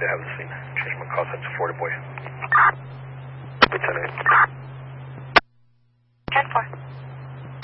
to have the scene. Change my call sign to Florida Boy. Lieutenant.